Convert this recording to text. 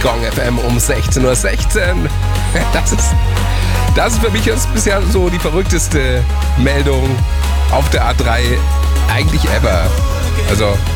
Gong FM um 16:16 Uhr. Das ist für mich jetzt bisher so die verrückteste Meldung auf der A3 eigentlich ever. Also